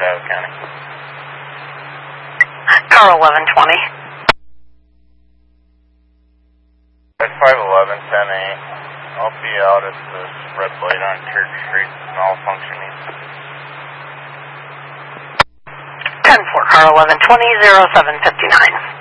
Nevada County. Car 1120. At 511, 10-8. I'll be out at the red light on Church Street, malfunctioning. 10-4, car 1120, 0759.